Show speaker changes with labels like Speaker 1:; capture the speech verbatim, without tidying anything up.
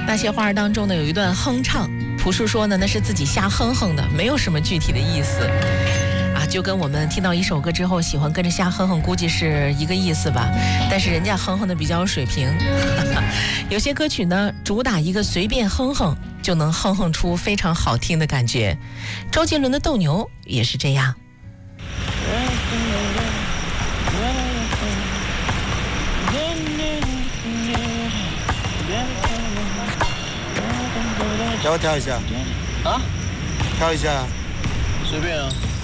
Speaker 1: 那些花儿当中呢，有一段哼唱，朴树说呢，那是自己瞎哼哼的，没有什么具体的意思啊，就跟我们听到一首歌之后喜欢跟着瞎哼哼，估计是一个意思吧。但是人家哼哼的比较有水平，有些歌曲呢，主打一个随便哼哼就能哼哼出非常好听的感觉。周杰伦的《斗牛》也是这样。
Speaker 2: 要不跳一下？
Speaker 3: 啊？
Speaker 2: 跳一下？
Speaker 3: 随便啊。